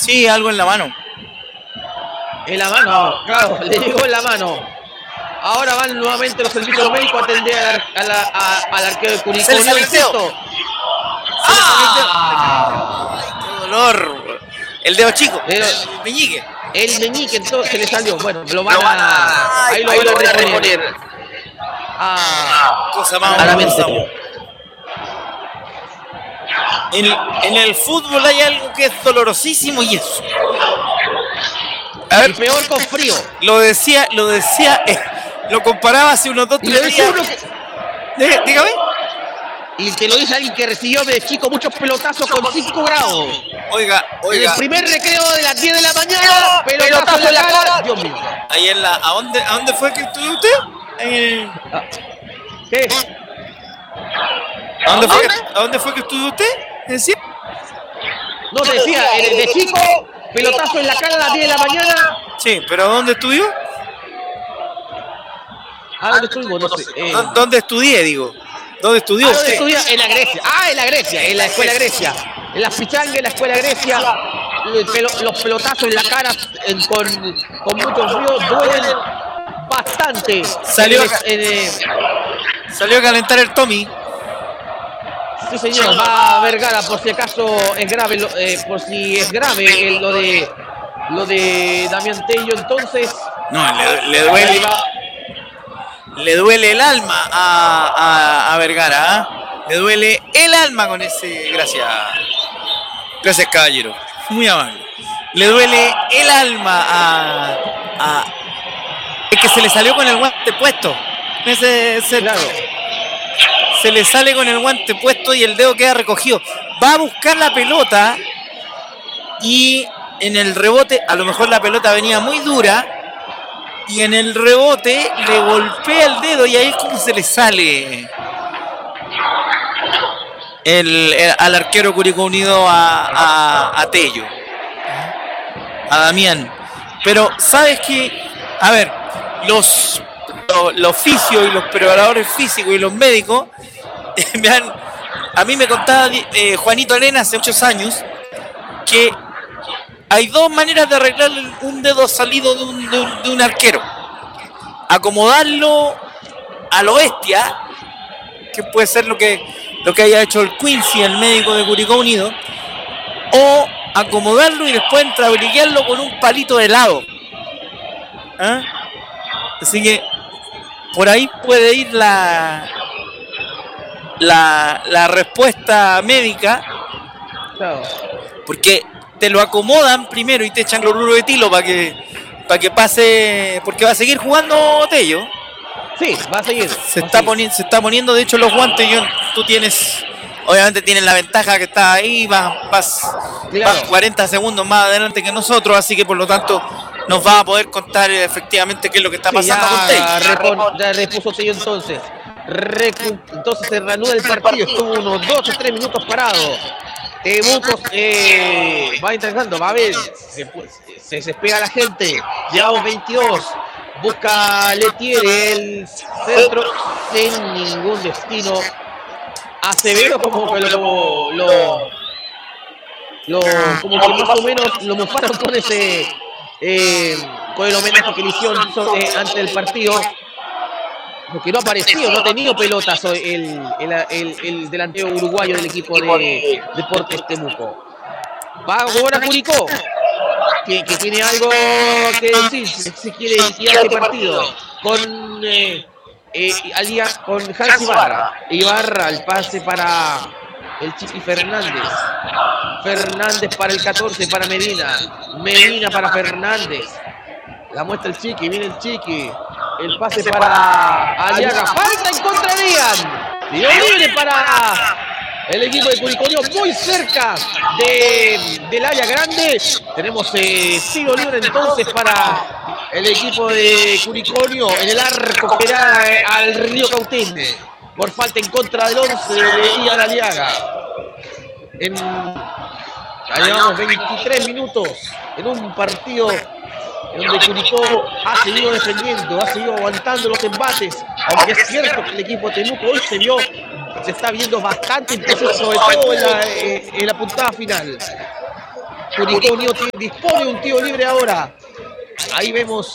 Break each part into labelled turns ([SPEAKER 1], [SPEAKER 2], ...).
[SPEAKER 1] Sí, algo en la mano.
[SPEAKER 2] En la mano, claro, le llegó en la mano. Ahora van nuevamente los servicios médicos a atender al arquero de Curicó.
[SPEAKER 1] Se le salió el dedo.
[SPEAKER 2] ¡Ah!
[SPEAKER 1] ¡Ay, qué dolor! El dedo chico,
[SPEAKER 2] Pero,
[SPEAKER 1] el meñique.
[SPEAKER 2] El meñique entonces se le salió. Bueno, lo van a... Ahí lo van a reponer.
[SPEAKER 1] Cosa más
[SPEAKER 2] claramente.
[SPEAKER 1] En el fútbol hay algo que es dolorosísimo y eso.
[SPEAKER 2] A ver, y peor con frío.
[SPEAKER 1] Lo decía, lo comparaba hace unos 2-3 días. Dígame.
[SPEAKER 2] Y te lo dice alguien que recibió de chico muchos pelotazos con 5 grados.
[SPEAKER 1] Oiga.
[SPEAKER 2] En el primer recreo de las 10 de la mañana, pelotazo en la cara. Dios mío.
[SPEAKER 1] Ahí en la... ¿A dónde fue que estudió usted?
[SPEAKER 2] ¿Qué?
[SPEAKER 1] ¿A dónde fue que estudió usted? ¿Es decir?
[SPEAKER 2] No, te decía, de chico, pelotazo en la cara a las 10 de la mañana.
[SPEAKER 1] Sí, pero ¿dónde estudió?
[SPEAKER 2] ¿A dónde estudió? No sé.
[SPEAKER 1] ¿Dónde estudié, digo? ¿Dónde estudió usted?
[SPEAKER 2] ¿Dónde estudia? En la Grecia. En la Grecia, en la escuela Grecia. En la Pichangue, en la escuela Grecia. Los pelotazos en la cara con mucho frío duelen bastante.
[SPEAKER 1] Salió a calentar el Tommy.
[SPEAKER 2] Sí, señor, va a Vergara por si acaso es grave, lo de Damián Tello, entonces.
[SPEAKER 1] No, le duele el alma a Vergara, ¿eh? Le duele el alma con ese. Gracias, caballero. Muy amable. Le duele el alma es que se le salió con el guante puesto. Claro. Se le sale con el guante puesto y el dedo queda recogido. Va a buscar la pelota y en el rebote, a lo mejor la pelota venía muy dura y en el rebote le golpea el dedo y ahí es como se le sale al arquero Curicó Unido a Tello, a Damián. Pero sabes que, a ver, los fisios y los preparadores físicos y los médicos a mí me contaba Juanito Arena hace muchos años que hay dos maneras de arreglar un dedo salido de un arquero: acomodarlo a lo bestia, que puede ser lo que haya hecho el Quincy, el médico de Curicó Unido, o acomodarlo y después entrabriquearlo con un palito de helado. Así que por ahí puede ir la respuesta médica.
[SPEAKER 2] Claro.
[SPEAKER 1] Porque te lo acomodan primero y te echan cloruro de etilo para que pase, porque va a seguir jugando Tello.
[SPEAKER 2] Sí, va a seguir.
[SPEAKER 1] Se está poniendo de hecho los guantes. Tú obviamente tienes la ventaja que está ahí, vas 40 segundos más adelante que nosotros, así que por lo tanto nos va a poder contar efectivamente qué es lo que está pasando con Tello.
[SPEAKER 2] Ya repuso Tello entonces. Entonces se reanuda el partido. Estuvo unos 2 o 3 minutos parado. Temuco va intentando, va a ver. Se despega la gente. Llevamos 22. Busca Letier el centro sin ningún destino. Acevedo como que como que más o menos lo mofaron con ese con el homenaje que le hicieron ante el partido, porque no ha aparecido, no ha tenido pelotas el delantero uruguayo del equipo de Deportes Temuco. Va ahora Curicó, que tiene algo que decir, si quiere liquidar este partido con con Hans Ibarra, el pase para el Chiqui Fernández. Fernández para el 14, para Medina para Fernández. La muestra el Chiqui, viene el Chiqui. El pase para Aliaga. Falta en contra de Ian. Tiro libre para el equipo de Curicó, muy cerca del área grande. Tenemos tiro libre entonces para el equipo de Curicó en el arco que da al Río Cautín. Por falta en contra del 11 de Ian Aliaga. Ya llevamos 23 minutos en un partido en donde Curicó ha seguido defendiendo, ha seguido aguantando los embates, aunque es cierto que el equipo de Temuco hoy se está viendo bastante impreciso, sobre todo en la puntada final. Curicó Unido dispone un tiro libre ahora. Ahí vemos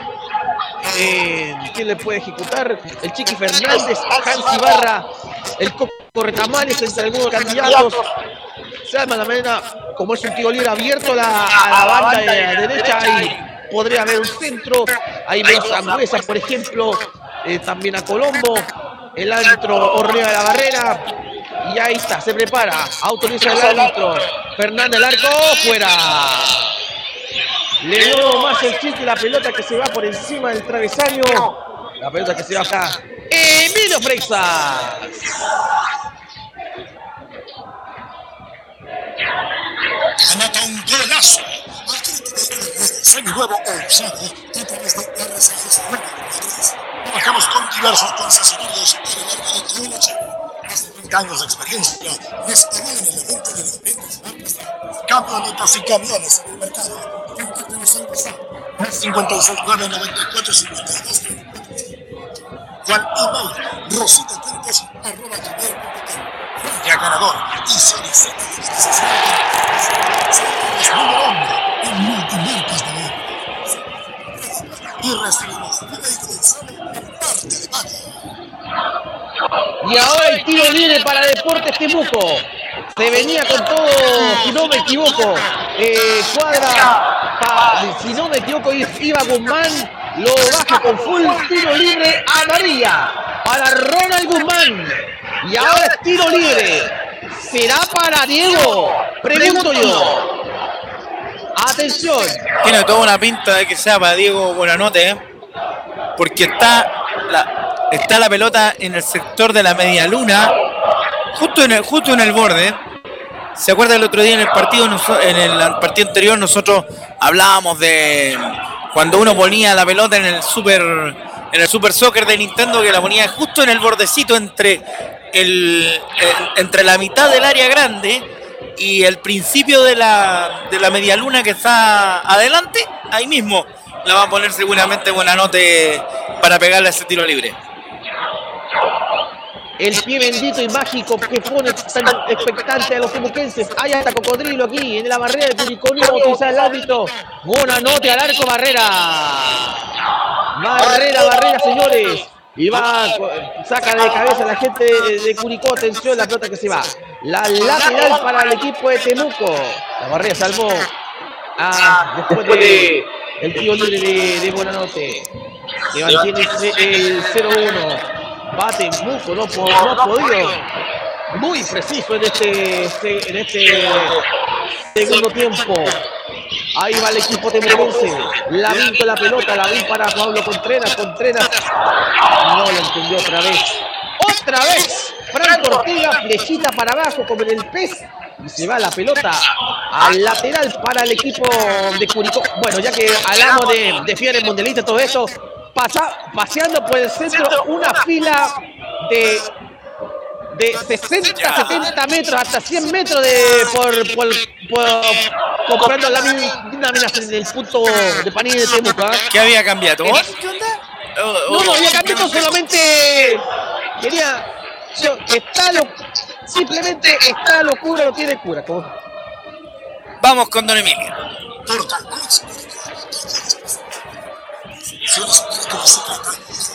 [SPEAKER 2] quién le puede ejecutar. El Chiqui Fernández, Hans Ibarra, el Coco Retamales entre algunos candidatos. Se arma la manera, como es un tiro libre abierto a la banda derecha, ahí podría haber un centro. Ahí vemos a Angüesa, por ejemplo, también a Colombo. El árbitro Orrea de la barrera. Y ahí está, se prepara. Autoriza el árbitro. Fernández, el arco, fuera. Le dio más el Chiqui la pelota que se va por encima del travesaño. La pelota que se va acá. Emilio Freixas.
[SPEAKER 3] Anota un golazo. Semi nuevo o usado a través de RCG. Trabajamos con diversos concesionarios a lo largo de todo Chile. Más de 30 años de experiencia respaldan el evento de las ventas de camionetas y camiones en el mercado. Contáctanos al WhatsApp 569 94 52 o al email rositacampos@gmail.com. Ya ganador y solicita la número 1 en multimarcas de vehículos. Y recibimos una extensión en parte de pago.
[SPEAKER 2] Y ahora el tiro libre para Deportes Temuco. Se venía con todo, si no me equivoco. Si no me equivoco, iba Guzmán. Lo baja con full tiro libre amarilla para Ronald Guzmán. Y ahora es tiro libre. ¿Será para Diego? Pregunto yo. Atención.
[SPEAKER 1] Tiene toda una pinta de que sea para Diego Buenanote, porque está la pelota en el sector de la media luna, justo en el borde. ¿Se acuerda el otro día en el partido anterior nosotros hablábamos de cuando uno ponía la pelota en el Super Soccer de Nintendo, que la ponía justo en el bordecito entre la mitad del área grande y el principio de la media luna que está adelante? Ahí mismo la va a poner seguramente Buenanote para pegarle a ese tiro libre.
[SPEAKER 2] El pie bendito y mágico que pone tan expectante a los temuquenses. Hay hasta cocodrilo aquí en la barrera de Curicó Unido. Utiliza el árbitro. Buenanote al arco, Barrera, señores. Y saca de cabeza la gente de Curicó. Atención, la pelota que se va. La lateral para el equipo de Temuco. La Barrera salvó después de el tiro libre de Buenanote. Que mantiene el 0-1. Va Temuco, no ha podido. Muy preciso en este segundo tiempo. Ahí va el equipo temuquense. La vin con la pelota, la vin para Pablo Contreras. No lo entendió otra vez. Franco Ortega, flechita para abajo como en el pez. Y se va la pelota al lateral para el equipo de Curicó. Bueno, ya que hablamos de fiebre mundialista, todo eso, paseando por el centro una fila de 60, 70 metros, hasta 100 metros comprando láminas en el punto de Panini de Temuco.
[SPEAKER 1] ¿Qué había cambiado?
[SPEAKER 2] ¿Qué onda? No había cambiado, solamente quería... Simplemente esta locura no tiene cura.
[SPEAKER 1] Vamos con Don Emilio.
[SPEAKER 3] Total Max. Selecciones para que se trata.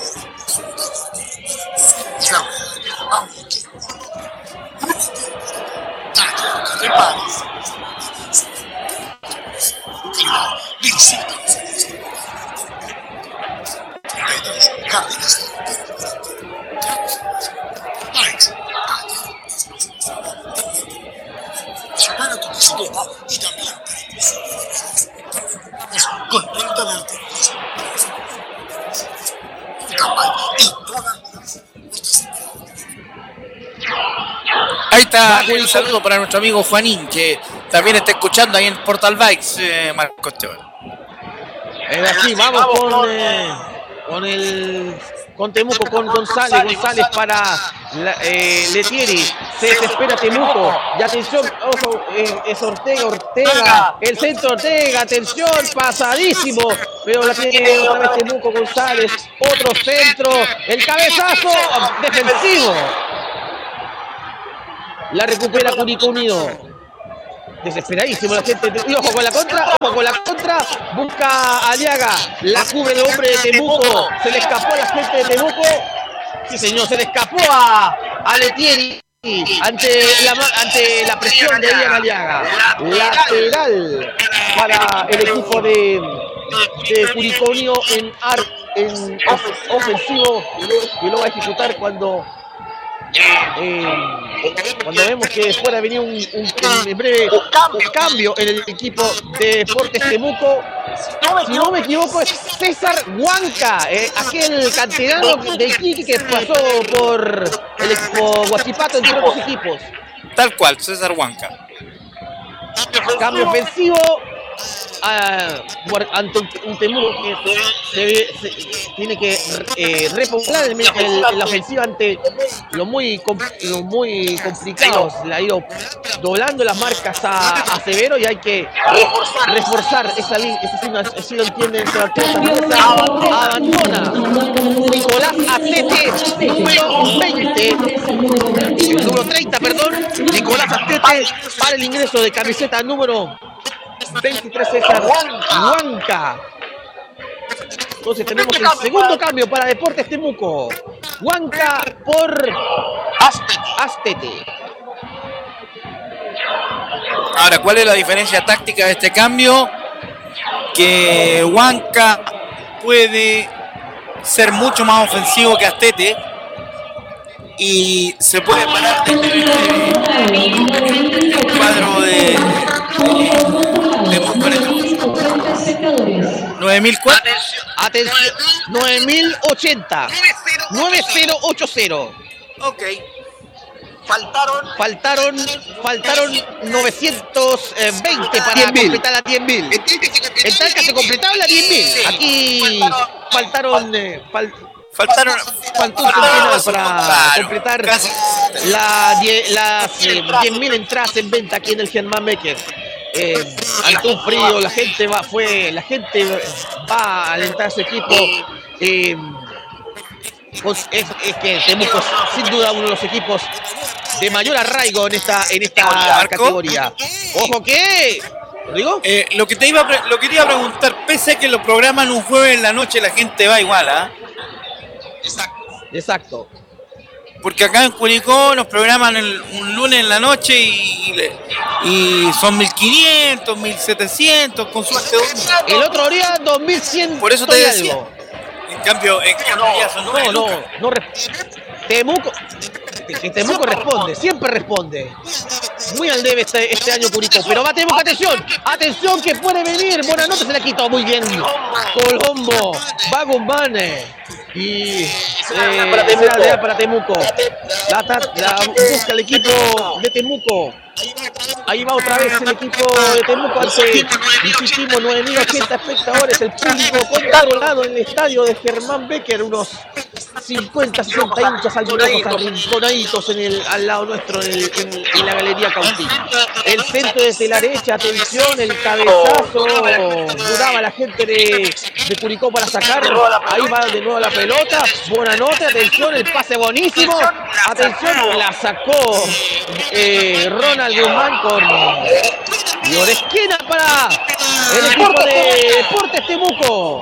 [SPEAKER 3] Para tu bicicleta y también para contenta de arte.
[SPEAKER 1] Ahí está un saludo para nuestro amigo Juanín, que también está escuchando ahí en Portal Bikes, Marco Esteban.
[SPEAKER 2] Es así, vamos con Temuco, con González para Letieri. Se desespera Temuco. Y atención, ojo, es Ortega. El centro Ortega, atención, pasadísimo. Pero la tiene otra vez Temuco, González. Otro centro, el cabezazo defensivo. La recupera Curicó Unido. Desesperadísimo la gente. Y ojo con la contra. Ojo con la contra. Busca a Aliaga. La cubre el hombre de Temuco. Se le escapó a la gente de Temuco. Sí, señor. Se le escapó a Letieri. Ante la presión de Ian Aliaga. Lateral para el equipo de Curicó en ofensivo, que lo va a ejecutar cuando vemos que fuera venir en breve un cambio en el equipo de Deportes Temuco. Si no me equivoco, es César Huanca, aquel canterano de Iquique que pasó por el equipo Huachipato entre otros equipos.
[SPEAKER 1] Tal cual, César Huanca.
[SPEAKER 2] Cambio ofensivo ante un Temuco que tiene que repoblar la ofensiva ante lo muy complicado. Le ha ido doblando las marcas a Severo y hay que reforzar esa línea. Así lo entienden Sebastián. Abandona Nicolás Atete, número 20. El número 30, perdón. Nicolás Atete para el ingreso de camiseta número 23, César Huanca. Entonces tenemos el segundo cambio para Deportes Temuco. Huanca por Astete.
[SPEAKER 1] Ahora, ¿cuál es la diferencia táctica de este cambio? Que Huanca puede ser mucho más ofensivo que Astete y se puede parar el cuadro de 9004.
[SPEAKER 2] Atención, 9080. 9080.
[SPEAKER 1] Ok.
[SPEAKER 2] Faltaron 920 para completar la 10.000. En Talca se completaron las 10.000. Aquí faltó un centenar para completar las 10.000 entradas en venta aquí en el Germán Becker. Ante un frío, la gente va a alentar a su equipo. Es que Temuco sin duda uno de los equipos de mayor arraigo en esta categoría. Ojo que ¿Rodrigo?
[SPEAKER 1] Lo que te iba a preguntar, pese a que lo programan un jueves en la noche, la gente va igual, ¿ah?
[SPEAKER 2] Exacto.
[SPEAKER 1] Porque acá en Curicó nos programan un lunes en la noche y son 1.500, 1.700, con suerte.
[SPEAKER 2] El otro día 2.100.
[SPEAKER 1] Por eso te decía. En cambio ya son
[SPEAKER 2] no. Temuco responde, siempre responde. Muy al debe este año Curicó, pero va Temuco, atención que puede venir. Buenas noches, se la quitó muy bien. Colombo, va Guzmán y para Temuco. La busca el equipo de Temuco. Ahí va otra vez el equipo de Temuco ante, insistimos, 9.080 espectadores, el público controlado en el estadio de Germán Becker, unos 50, 60 hinchas alborosos arrinconaditos al lado nuestro en la Galería Cautín. El centro desde la derecha, atención, el cabezazo, duraba la gente de Curicó para sacarlo, ahí va de nuevo la pelota, buena nota, atención, el pase buenísimo, atención, la sacó Ronald Guzmán con de esquina para el equipo de Deportes Temuco.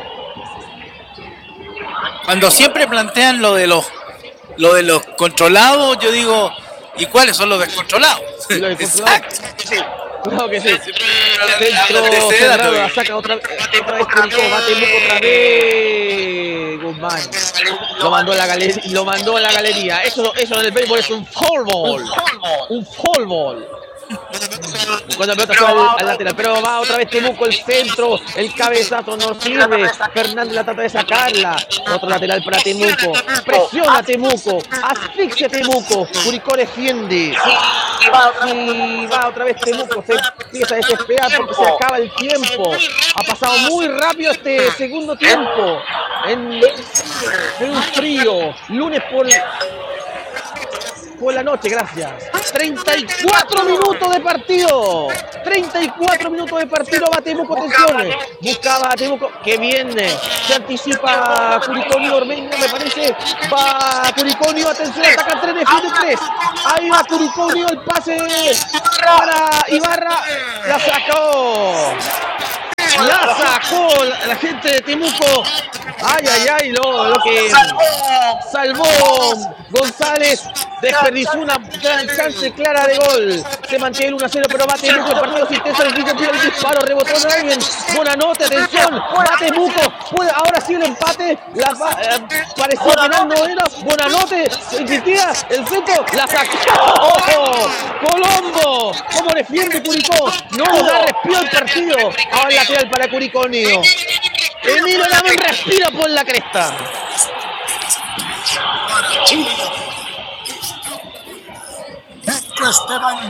[SPEAKER 1] Cuando siempre plantean lo de los controlados, yo digo, ¿y cuáles son los descontrolados?
[SPEAKER 2] Exacto. Claro que sí. Centro cerrado, la saca otra vez Curicó, va Temuco otra vez. Guzmán lo mandó a la galería. Eso en el béisbol es un foul ball. Un foul ball. Cuando la pelota al lateral, pero va otra vez Temuco, el centro, el cabezazo no sirve. Fernández la trata de sacarla. Otro lateral para Temuco. Presiona Temuco, asfixia Temuco. Curicó defiende. Y va otra vez Temuco, se empieza a desesperar porque se acaba el tiempo. Ha pasado muy rápido este segundo tiempo. En un frío, lunes por la noche, gracias. 34 minutos de partido. 34 minutos de partido. Va Temuco, atención. Buscaba Temuco. Que viene. Se anticipa Curicó Ormeño, me parece. Va Curicó, atención. Ataca 3, defiende 3. Ahí va Curicó, el pase para Ibarra. La sacó. La sacó la gente de Temuco. Ay, lo que salvó González. Desperdició una gran chance clara de gol. Se mantiene el 1-0, pero va Temuco. El partido se intensa, el disparo, rebotó en alguien. Buena nota, atención. Va Temuco. Ahora sí el empate. Parecía penal, no era. Buena nota. Insistía. El centro. La sacó. Colombo. ¿Cómo defiende Curicó? No da respiro el partido. Ahora el lateral para Curicó Unido. Emilio Lamen respira por la cresta.
[SPEAKER 3] Para Chile. Esteban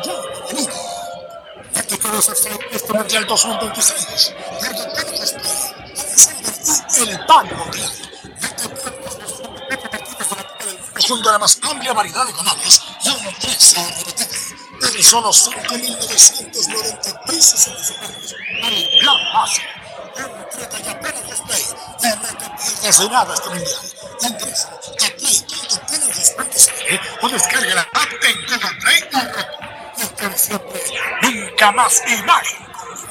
[SPEAKER 3] este Mundial 2026. El pan mundial. Junto a la más amplia variedad de canales y una empresa de solo 5.990 pesos adicionales. El plan base. Entrega y apenas display. Ya no te pierdas de nada este mundial. Ingresa a play.energys.cl o descarga la app en Google Play y por siempre, nunca más imagen.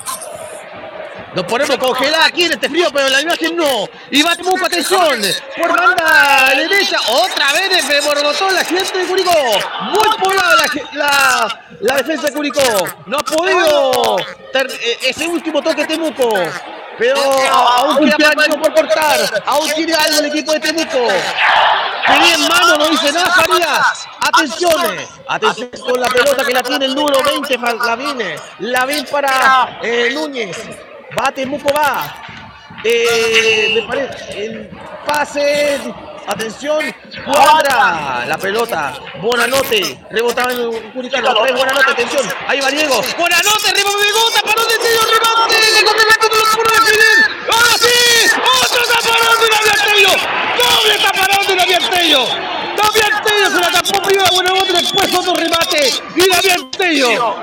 [SPEAKER 2] Nos ponemos congelados aquí en este frío, pero la imagen no. Y va Temuco, atención. Por banda derecha. Otra vez de Borbotó la gente de Curicó. Muy poblada la defensa de Curicó. No ha podido ese último toque Temuco. Pero aún queda algo por cortar. Aún tiene algo el equipo de Temuco. Tenía en mano, no dice nada Farías. Atención con la pelota que la tiene el número 20, Lavín para Núñez. Va Temuco, va. Me parece el pase. Atención, cuadra la pelota. Buenanote, rebotaba en Curicano. Otra vez Buenanote, atención. Ahí va Diego. Buenanote, rebota, parón de Tello, remate. No lo pudo definir. ¡Ahora sí! ¡Otro taparón de Navier Tello! ¡Doble taparón de Navier Tello! Navier Tello se la tapó primero a Buenanote, después otro remate. Y Navier Tello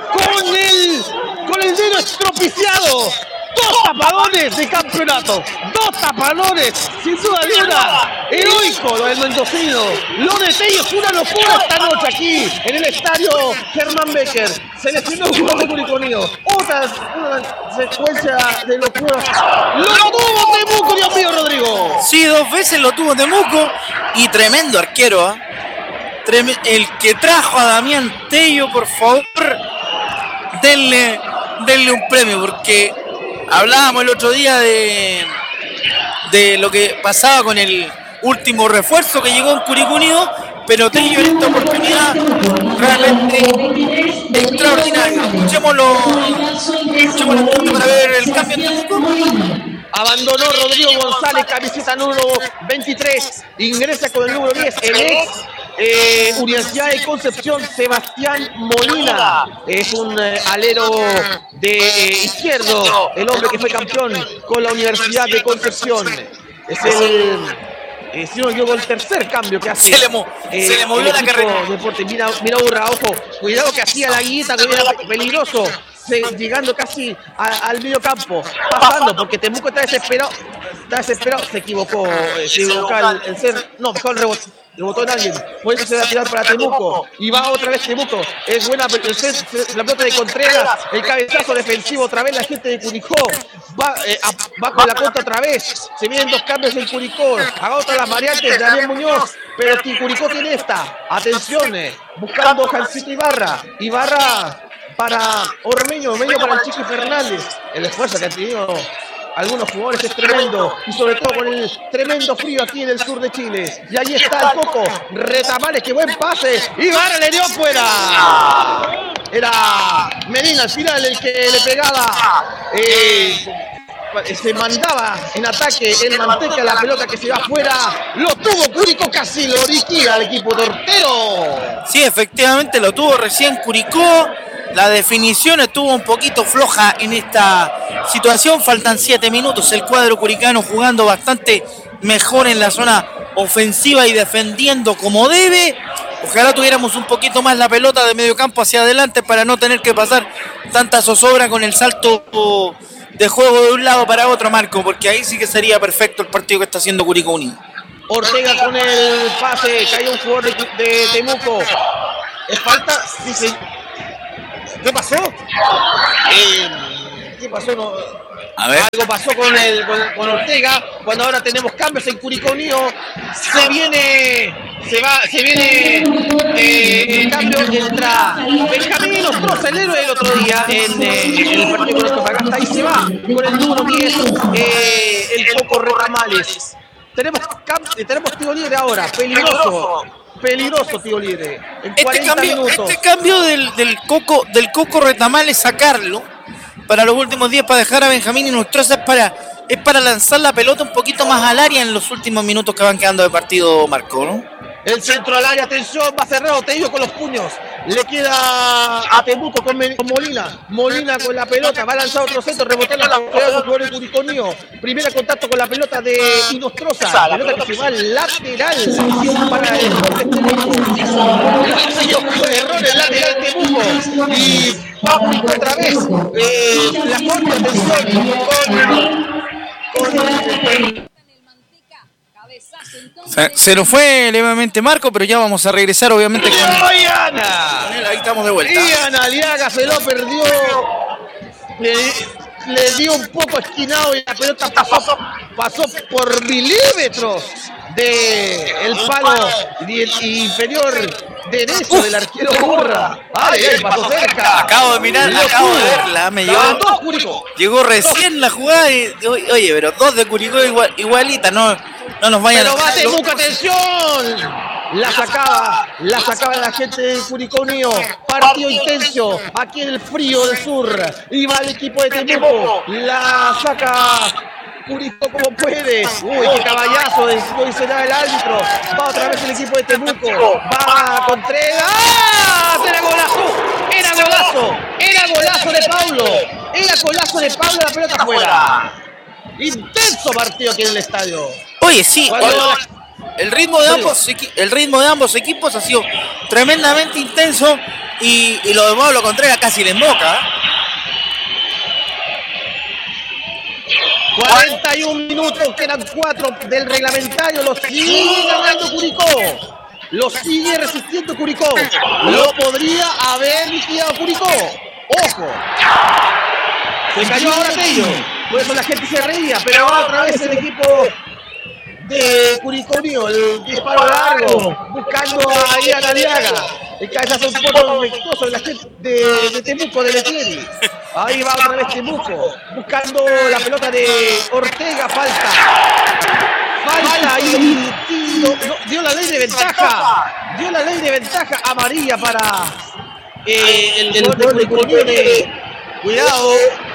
[SPEAKER 2] con el dedo estropiciado. 2 tapadones de campeonato. 2 tapadones, sin duda alguna. Heroico lo del mendocino. Lo de Tello es una locura esta noche aquí en el estadio Germán Becker. Seleccionó un jugador de Curicó Unido. Una secuencia de locura. ¡Lo tuvo Temuco, Dios mío, Rodrigo!
[SPEAKER 1] Sí, 2 veces lo tuvo Temuco. Y tremendo arquero, el que trajo a Damián Tello, por favor, denle un premio, porque hablábamos el otro día de lo que pasaba con el último refuerzo que llegó en Curicó Unido, pero Tello en esta oportunidad realmente extraordinario. Escuchémoslo para ver el cambio en Temuco.
[SPEAKER 2] Abandonó Rodrigo González, camiseta número 23. Ingresa con el número 10, el ex Universidad de Concepción, Sebastián Molina. Es un alero de izquierdo, el hombre que fue campeón con la Universidad de Concepción. Es si no llegó el tercer cambio que hace.
[SPEAKER 1] Se le movió la carrera.
[SPEAKER 2] Deporte. Mira Urra, ojo, cuidado que hacía la guita, que era peligroso. Llegando casi al medio campo, pasando, porque Temuco está desesperado, se equivocó, el ser, no, mejor rebotó en alguien, por eso se va a tirar para Temuco, y va otra vez Temuco, es buena la pelota de Contreras, el cabezazo defensivo, otra vez la gente de Curicó, va con la contra otra vez, se vienen 2 cambios en Curicó, agota las variantes de Daniel Muñoz, pero Curicó tiene esta, atención, buscando Jancito Ibarra, para Ormeño para el Chiqui Fernández. El esfuerzo que han tenido algunos jugadores es tremendo, y sobre todo con el tremendo frío aquí en el sur de Chile. Y ahí está el Coco Retamales, que buen pase. Ibarra le dio fuera. Era Medina al final el que le pegaba. Se mandaba en ataque el Manteca, la pelota que se va afuera. Lo tuvo Curicó, casi lo liquida al equipo tortero.
[SPEAKER 1] Sí, efectivamente lo tuvo recién Curicó. La definición estuvo un poquito floja en esta situación. Faltan 7 minutos. El cuadro curicano jugando bastante mejor en la zona ofensiva y defendiendo como debe. Ojalá tuviéramos un poquito más la pelota de medio campo hacia adelante para no tener que pasar tanta zozobra con el salto de juego de un lado para otro, Marco, porque ahí sí que sería perfecto el partido que está haciendo Curicó Unido.
[SPEAKER 2] Ortega con el pase, cayó un jugador de Temuco. ¿Es falta? Dice. ¿Qué pasó? ¿Qué pasó? No.
[SPEAKER 1] A ver.
[SPEAKER 2] Algo pasó con Ortega, cuando ahora tenemos cambios en Curicó Unido. Se viene el cambio, entra Benjamín Nostroza, el héroe del otro día en el partido con Antofagasta, y se va con el número 10, el Coco Retamales. Tenemos tiro libre ahora, peligroso tiro libre. En 40 minutos.
[SPEAKER 1] Este cambio del Coco Retamales, sacarlo para los últimos días, para dejar a Benjamín y Nostroza, es para lanzar la pelota un poquito más al área en los últimos minutos que van quedando de partido, Marco, ¿no?
[SPEAKER 2] El centro al área, atención, va cerrado, te digo, con los puños. Le queda a Temuco con Molina. Molina con la pelota, va a lanzar otro centro, rebotando la pelota del jugador de Curicó Unido. Primer contacto con la pelota de Inostroza. La pelota que se va al lateral para el error el lateral Temuco. Y va otra vez. La corta, atención,
[SPEAKER 1] Se nos fue levemente Marco, pero ya vamos a regresar, obviamente.
[SPEAKER 2] Ahí
[SPEAKER 1] estamos de vuelta.
[SPEAKER 2] Ian Aliaga se lo perdió. Le dio un poco esquinado y la pelota pasó por milímetros del palo inferior derecho del arquero Burra. ¡Ay, pasó cerca!
[SPEAKER 1] Acabo de verla, llegó recién la jugada y, oye, pero dos de Curicó igualita, no nos vayan
[SPEAKER 2] a... Pero va Temuco, atención. La sacaba la gente de Curicó Unido. Partido intenso aquí en el frío del sur. Y va el equipo de Temuco. La saca Curicó como puede. Uy, qué caballazo, dice el árbitro. Va otra vez el equipo de Temuco. Va Contreras. ¡Ah! Era golazo de Paulo. La pelota afuera. Intenso partido aquí en el estadio.
[SPEAKER 1] Oye, sí. El ritmo de ambos equipos ha sido tremendamente intenso y lo de Pablo Contreras casi le emboca.
[SPEAKER 2] 41 minutos, quedan 4 del reglamentario, lo sigue ganando Curicó. Lo sigue resistiendo Curicó. Lo podría haber liquidado Curicó. ¡Ojo! Se cayó ahora Tello. Por eso la gente se reía, pero ahora otra vez el equipo de Curicó Unido, el disparo largo, buscando a Ian Aliaga. El cabezazo un poco defectuoso de la gente de Temuco, de Letieri. Ahí va otra vez Temuco, buscando la pelota de Ortega, falta y dio la ley de ventaja, amarilla para el gol de Curicó Unido. Cuidado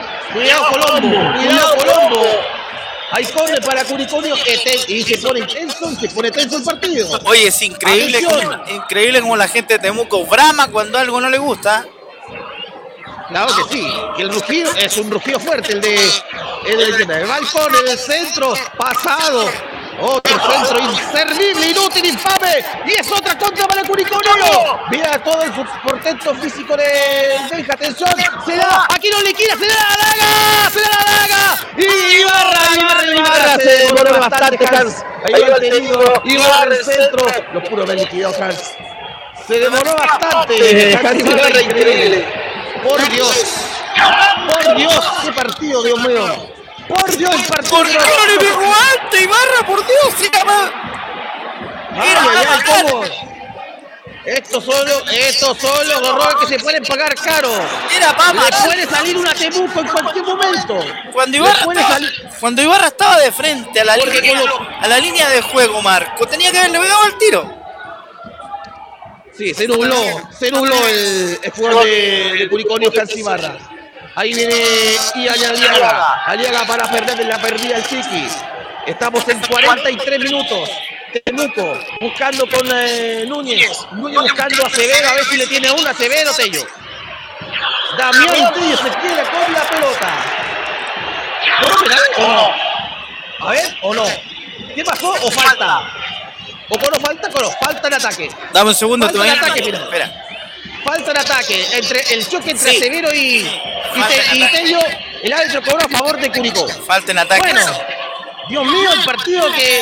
[SPEAKER 2] Colombo. Hay corre para Curicó Unido y se pone tenso el partido.
[SPEAKER 1] Oye, es increíble como la gente de Temuco brama cuando algo no le gusta.
[SPEAKER 2] Claro que sí, que el rugido es un rugido fuerte, el de balcón, el centro pasado. Otro centro inservible, inútil, infame. Y es otra contra para Curicó Unido. Mira todo el portento físico de Benja. Atención, se da, aquí no le quita, se da la daga. Y Ibarra se demoró bastante, Hans. Ahí va el tenido, Ibarra el centro. Lo pudo haber liquidado, Hans. Se demoró bastante. Ibarra, increíble. Por Dios, qué partido, Dios mío. Por Dios, el partido.
[SPEAKER 1] ¿Por qué no le pegó antes, Ibarra? Por Dios, se llama.
[SPEAKER 2] ¿Cómo? Estos son los errores que se pueden pagar caro. Le puede salir una Temuco en cualquier momento.
[SPEAKER 1] Cuando Ibarra estaba de frente a la línea de juego, Marco, tenía que haberle pegado al tiro.
[SPEAKER 2] Sí, se nubló el jugador de Curicó Unido, Hans Ibarra. Ahí viene Ian Aliaga para Fernández, la perdida el Chiqui. Estamos en 43 minutos. Temuco buscando con Núñez buscando a Acevedo, a ver si le tiene una. Acevedo, Tello. Damián Tello se queda con la pelota. ¿No? ¿O no? A ver, ¿o no? ¿Qué pasó o falta? ¿O Coro falta? Coro, falta en ataque.
[SPEAKER 1] Dame un segundo.
[SPEAKER 2] Falta en ataque, mira.
[SPEAKER 1] Espera.
[SPEAKER 2] Falta en ataque. El choque entre
[SPEAKER 1] Sí.
[SPEAKER 2] Severo y
[SPEAKER 1] Falta en ataque.
[SPEAKER 2] Tello. El árbitro cobró a favor de Curicó.
[SPEAKER 1] Falta en ataque.
[SPEAKER 2] Bueno, Dios mío, el partido que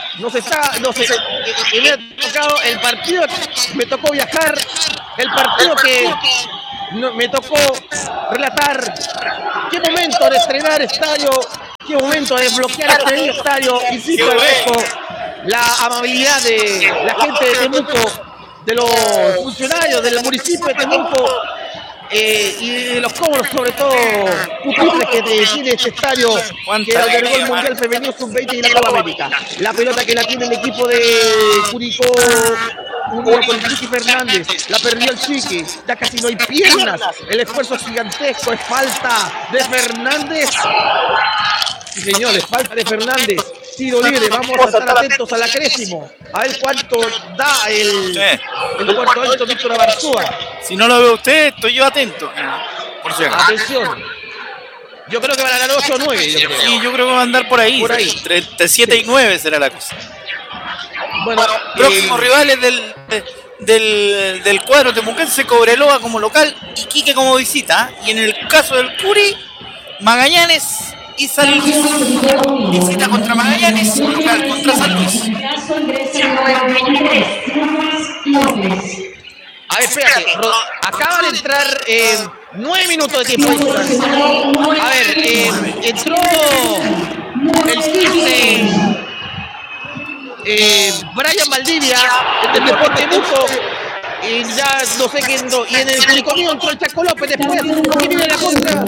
[SPEAKER 2] que me ha tocado, el partido que me tocó viajar, el partido que me tocó relatar. Qué momento de estrenar estadio, qué momento de desbloquear este estadio. Insisto, agradezco la amabilidad de la gente de Temuco, de los funcionarios del municipio de Temuco. Y de los cobros, sobre todo, pupiles que tiene este estadio que albergó el Mundial Femenino Sub-20 y la Copa América. La pelota que la tiene el equipo de Curicó unido con el Chiqui Fernández. La perdió el Chiqui, ya casi no hay piernas. El esfuerzo es gigantesco, es falta de Fernández. Sí, señores, falta de Fernández. Tiro libre, vamos a estar atentos a la Cresimo. A ver cuánto da el cuarto alto Víctor Abarzúa.
[SPEAKER 1] Si no lo veo usted, estoy yo atento. Por si acaso.
[SPEAKER 2] Atención. Yo creo que van a ganar 8 o 9, yo creo.
[SPEAKER 1] Sí, yo creo que va a andar por ahí.
[SPEAKER 2] Por ahí.
[SPEAKER 1] Entre 7 y 9 será la cosa.
[SPEAKER 2] Bueno,
[SPEAKER 1] Próximos rivales del cuadro temuquense, Cobreloa como local, Iquique como visita. Y en el caso del Curi, Magallanes y San Luis. Visita contra Magallanes, local contra San Luis.
[SPEAKER 2] a ver, espérate. Acaba de entrar 9 minutos de tiempo. A ver, entró el 15. Brian Valdivia, del Deporte Temuco. Y ya no sé quién entró. Y en el Curicó entró el Chaco López después. Y viene la contra.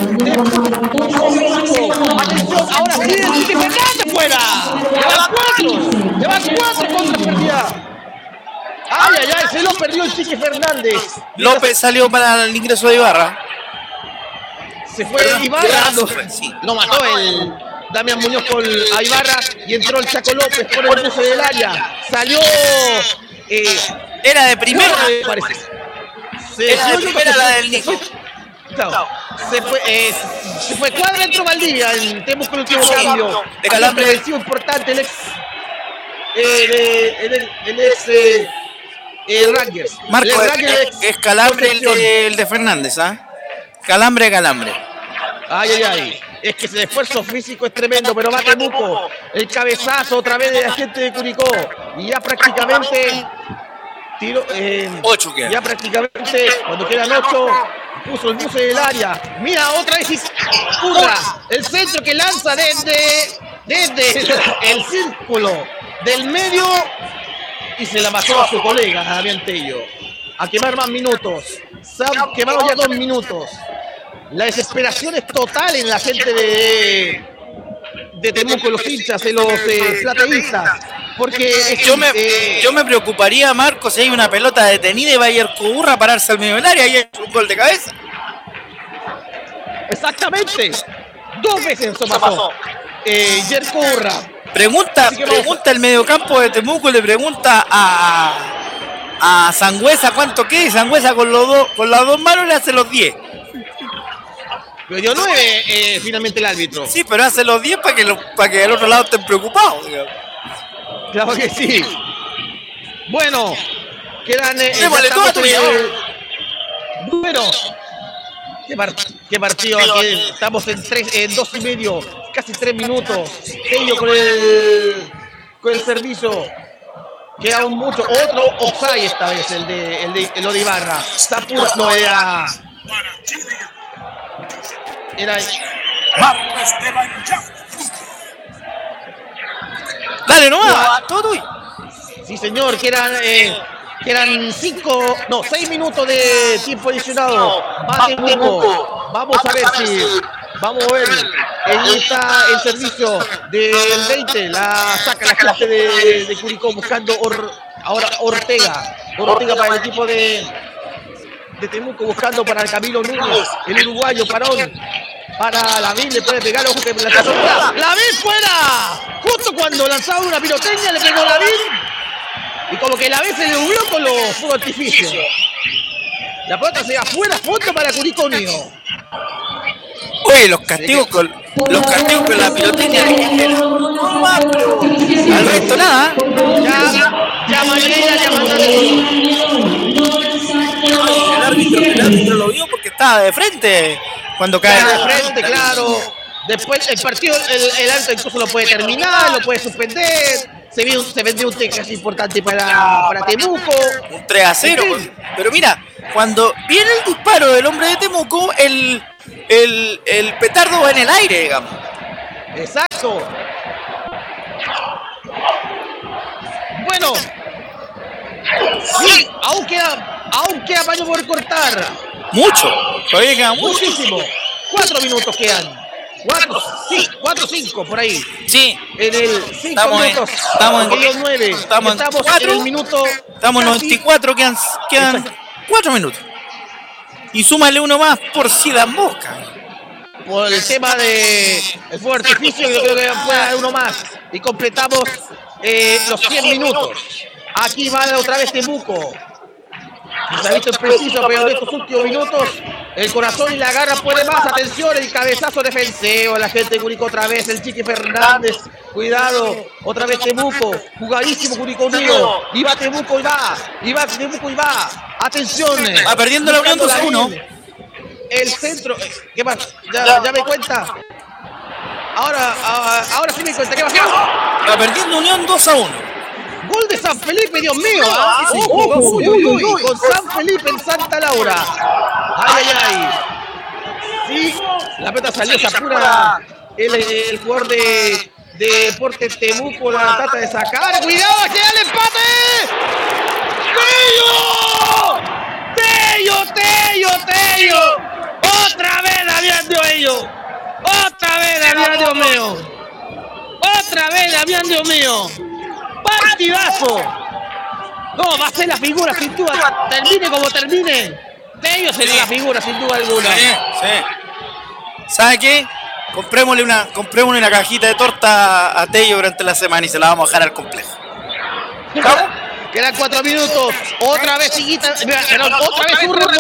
[SPEAKER 2] Atención, ahora sí, el Chiqui Fernández fuera. Lleva 4 contras perdidas. Ay, se lo perdió el Chiqui Fernández.
[SPEAKER 1] López salió para el ingreso de Ibarra.
[SPEAKER 2] Se fue Ibarra. Lo mató el Damián Muñoz con a Ibarra y entró el Chaco López por el cruce del área. Salió.
[SPEAKER 1] Era de primera.
[SPEAKER 2] Parece.
[SPEAKER 1] Era de primera la del Nico.
[SPEAKER 2] Claro. Se fue Cuadra, entró Valdivia. Tenemos con el último cambio.
[SPEAKER 1] De Calambre.
[SPEAKER 2] Prevención importante. El ex. Rangers.
[SPEAKER 1] Marco,
[SPEAKER 2] Rangers
[SPEAKER 1] es Calambre el de Fernández, ¿ah? Calambre.
[SPEAKER 2] Ay. Es que ese esfuerzo físico es tremendo, pero va Temuco. El cabezazo otra vez de la gente de Curicó. Y ya prácticamente. Tiro.
[SPEAKER 1] 8 quedan.
[SPEAKER 2] Ya prácticamente, cuando quedan 8, puso el buce del área. Mira, otra vez Curra. El centro que lanza desde el círculo del medio. Y se la pasó a su colega, a Damián Tello. A quemar más minutos. Se han quemado ya 2 minutos. La desesperación es total en la gente de Temuco, los hinchas, de los plateístas. Porque
[SPEAKER 1] yo me preocuparía, Marco, si hay una pelota detenida y va a ir Curra a pararse al medio del área y hay un gol de cabeza.
[SPEAKER 2] Exactamente. 2 veces eso pasó. Jer Curra.
[SPEAKER 1] Pregunta el mediocampo de Temuco, le pregunta a Sangüesa cuánto queda y Sangüesa con las 2 manos le hace los 10.
[SPEAKER 2] Pero dio 9 finalmente el árbitro.
[SPEAKER 1] Sí, pero hace los 10 para que el otro lado estén preocupados.
[SPEAKER 2] Claro que sí. Bueno, quedan. Bueno, qué partido aquí. Estamos en 2 y medio, casi 3 minutos. Tello con el servicio. Queda aún mucho. Otro offside esta vez, el de Ibarra. Está pura. No, era.
[SPEAKER 3] Marco Esteban ya.
[SPEAKER 1] Dale nomás, todo tuyo.
[SPEAKER 2] Sí, señor, que eran 6 minutos de tiempo adicionado. Va Temuco. Vamos a ver si. Vamos a ver. Ahí está el servicio del 20. La saca la gente de Curicó buscando ahora Ortega. Ortega para el equipo de Temuco, buscando para Camilo Núñez, el uruguayo, parón. Para Lavín, le puede pegar, ojo que la ¡Lavín fuera! Justo cuando lanzaba una pirotecnia le pegó Lavín. Y como que Lavín se nubló con los fuegos artificios. La pelota se va fuera, fondo para Curicó Unido.
[SPEAKER 1] Oye, los castigos con la pirotecnia no va, pero al resto nada.
[SPEAKER 2] Ya Medina, ya
[SPEAKER 1] El árbitro lo vio porque estaba de frente cuando cae.
[SPEAKER 2] de frente, claro. Después el partido, el árbitro incluso lo puede terminar, lo puede suspender. Se vendió un casi importante para Temuco.
[SPEAKER 1] Un 3-0. Pero mira, cuando viene el disparo del hombre de Temuco, el petardo va en el aire, digamos.
[SPEAKER 2] Exacto. Bueno. Sí, aún queda paño por cortar.
[SPEAKER 1] Mucho. Todavía queda mucho.
[SPEAKER 2] Muchísimo. 4 minutos quedan. 4, 5 por ahí.
[SPEAKER 1] Sí.
[SPEAKER 2] En el 5 minutos.
[SPEAKER 1] Estamos en
[SPEAKER 2] 9.
[SPEAKER 1] Estamos en 4.
[SPEAKER 2] En el minuto.
[SPEAKER 1] Estamos en 94. Quedan 4 minutos. Y súmale uno más por si las moscas.
[SPEAKER 2] Por el tema de el fuego de artificio, yo creo que puede dar uno más. Y completamos los 100 minutos. Aquí va otra vez Temuco. No se ha visto preciso, pero en estos últimos minutos el corazón y la garra puede más. Atención, el cabezazo defensivo. La gente de Curicó otra vez, el Chiqui Fernández. Cuidado, otra vez Temuco. Jugadísimo Curicó Unido. Y va Temuco y va. Temuco y va. Atención.
[SPEAKER 1] Va perdiendo la Unión 2-1.
[SPEAKER 2] El centro. ¿Qué pasa? Ya me cuenta. Ahora sí me cuenta. ¿Qué pasa?
[SPEAKER 1] Va perdiendo Unión 2-1.
[SPEAKER 2] Gol de San Felipe, Dios mío. Uy, con San Felipe en Santa Laura. Ay. Sí, la pelota salió, se apura el jugador de Deportes Temuco, la trata de sacar. ¡Cuidado, que da el empate! ¡Tello! ¡Otra vez Damián, Dios mío! ¡Partidazo! No, va a ser la figura sin duda. Termine como termine. Tello será la figura sin duda alguna.
[SPEAKER 1] Sí. ¿Sabe qué? Comprémosle una cajita de torta a Tello durante la semana y se la vamos a dejar al complejo.
[SPEAKER 2] Quedan 4 minutos. Otra vez Higuita. Otra vez Urre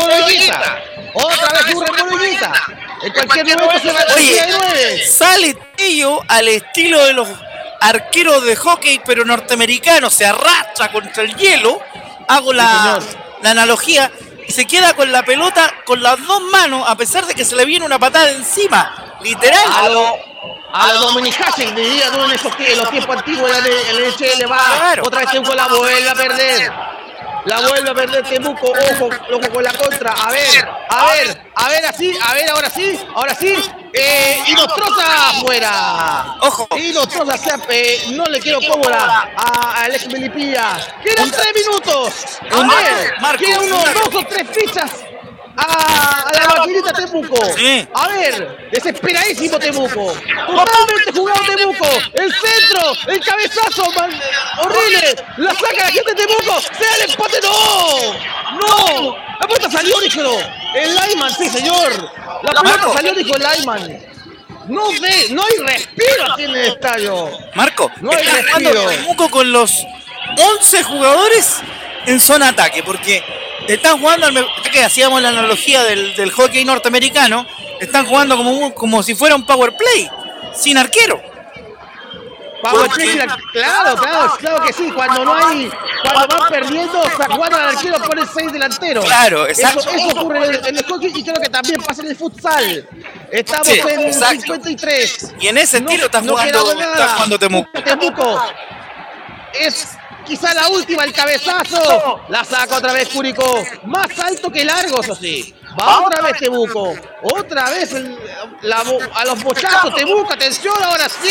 [SPEAKER 2] Moroñita. En cualquier momento se va a
[SPEAKER 1] Oye, sale Tello al estilo de los arqueros de hockey, pero norteamericanos. Se arrastra contra el hielo. Hago la analogía. Y se queda con la pelota con las dos manos, a pesar de que se le viene una patada encima. Literal.
[SPEAKER 2] A los Dominic Hasek, diría tú, en los tiempos antiguos, el NHL va. Claro. Otra vez Temuco la vuelve a perder. Temuco, ojo con la contra. A ver, ahora sí. Y Nostroza afuera.
[SPEAKER 1] Ojo.
[SPEAKER 2] Y Nostroza no le quiero cómoda a Alex Melipilla. Quedan 3 minutos. Quedan unos 2 o 3 fichas a la maquinita Temuco.
[SPEAKER 1] Sí.
[SPEAKER 2] A ver, desesperadísimo Temuco. Totalmente jugado Temuco. El centro, el cabezazo, horrible. La saca la gente de Temuco. Se da el empate. No. La pelota salió, díjelo. El Lyman, sí señor. La pelota salió, dijo el Lyman. No hay respiro aquí en el estadio.
[SPEAKER 1] Marco,
[SPEAKER 2] no hay respiro.
[SPEAKER 1] Temuco con los 11 jugadores en zona ataque, porque están jugando, que hacíamos la analogía del hockey norteamericano, están jugando como si fuera un power play, sin arquero.
[SPEAKER 2] Power play, claro que sí. Cuando van perdiendo, jugando al arquero ponen 6 delanteros.
[SPEAKER 1] Claro, exacto.
[SPEAKER 2] Eso ocurre en el hockey y creo que también pasa en el futsal. Estamos en 53.
[SPEAKER 1] Y en ese estilo está jugando
[SPEAKER 2] Temuco. Es quizá la última, el cabezazo. La saca otra vez Curicó. Más alto que largo, eso sí. Va otra vez Temuco. Otra vez a los bochazos. Temuco, atención, ahora sí.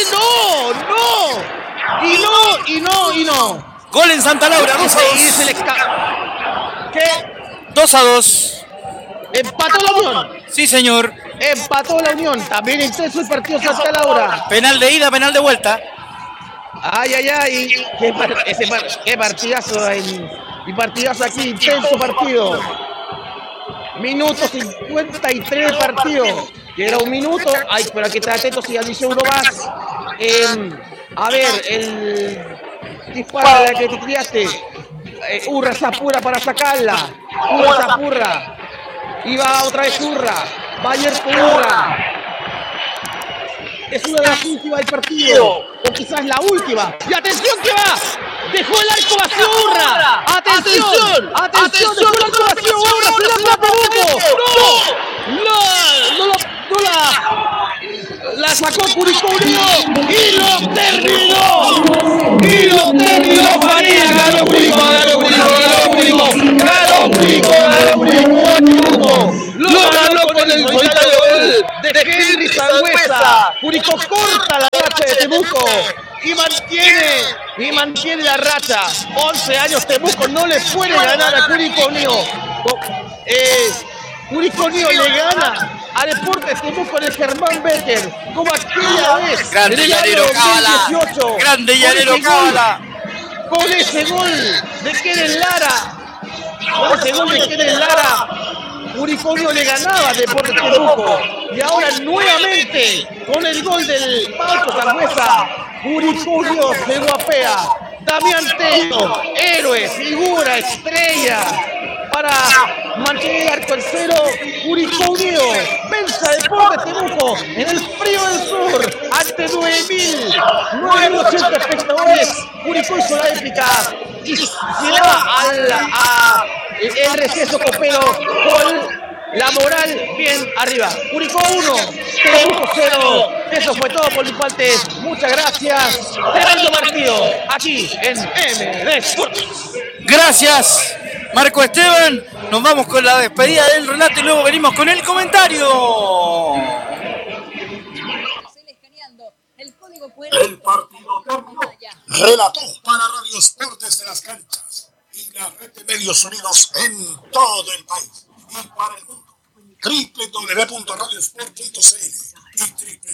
[SPEAKER 2] No.
[SPEAKER 1] Gol en Santa Laura, 2-2.
[SPEAKER 2] ¿Qué?
[SPEAKER 1] 2-2.
[SPEAKER 2] Empató la Unión.
[SPEAKER 1] Sí, señor.
[SPEAKER 2] Empató la Unión. También intenso el partido Santa Laura.
[SPEAKER 1] Penal de ida, penal de vuelta.
[SPEAKER 2] Ay. Qué partidazo. Y partidazo aquí, intenso partido. Minuto 53 de partido. Que era un minuto. Ay, pero hay que estar atentos si dice uno más. A ver, el disparo de la que te criaste. Urra se apura para sacarla. Y va otra vez Urra. Bayer Pura. Es una de las últimas del partido, o quizás la última. ¡Y atención que va! ¡Dejó el arco vacío Urra! ¡Atención! ¡Atención! ¡Dejó el arco vacío Urra! ¡Se la atrapa Temuco! ¡No! La sacó Curicó Unido y lo terminó. ¡Y lo terminó Faría! ¡Ganó Curicó! ¡Ganó Curicó! ¡Ganó Curicó! ¡Ganó Curicó! ¡Lo ganó con el solitario gol de Henry Sangüesa! Curicó corta la racha de Temuco y mantiene la racha. 11 años Temuco no le puede ganar a Curicó Unido. Curicó Unido le gana a Deportes Temuco en el Germán Becker, como aquella vez
[SPEAKER 1] Grande
[SPEAKER 2] en el
[SPEAKER 1] Llanero
[SPEAKER 2] año
[SPEAKER 1] Cábala.
[SPEAKER 2] 2018.
[SPEAKER 1] Grande Llanero Cábala.
[SPEAKER 2] Con ese gol de Keren Lara. Con ese gol de Keren Lara, Curicó Unido le ganaba a Deportes Temuco. Y ahora nuevamente, con el gol del Pauto Sangüesa, Curicó Unido se guapea. Damián Tello, héroe, figura, estrella, para mantener el arco en cero. Curicó Unido vence a Deportes Temuco en el frío del sur ante 9.980 espectadores. Curicó hizo la épica y se va el receso copero con la moral bien arriba. Curicó 1, Temuco 0. Eso fue todo por mi parte. Muchas gracias. Tremendo partido aquí en MD Sports.
[SPEAKER 1] Gracias, Marco Esteban. Nos vamos con la despedida del relato y luego venimos con el comentario.
[SPEAKER 3] El partido terminó. Relató para Radio Sport desde las canchas y la red de medios unidos en todo el país y para el mundo. www.radiosport.cl y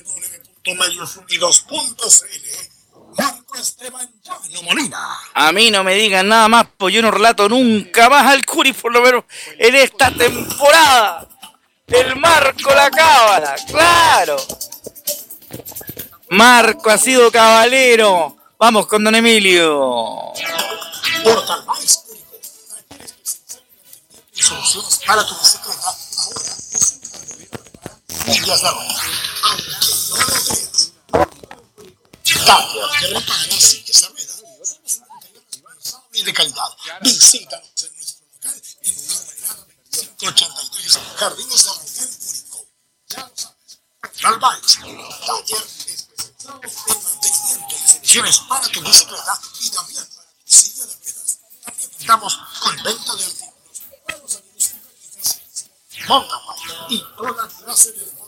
[SPEAKER 3] www.mediosunidos.cl. Marco Esteban Llano Molina.
[SPEAKER 1] A mí no me digan nada más, pues yo no relato nunca más al Curi, por lo menos en esta temporada. El Marco la cábala, claro. Marco ha sido caballero. Vamos con don Emilio.
[SPEAKER 3] Portal Más soluciones para tu bicicleta. Millas de rueda. Aunque no lo creas. Taller que repara sillas de rueda. Y de calidad. Visítanos en nuestro local en Nueva 583 Jardines de Rafael Curicó. Ya lo sabes. Portal Más. Taller especializado en mantenimiento y soluciones para tu bicicleta y también silla de ruedas. También contamos con venta de artículos para los amigos y mountain bike y toda clase de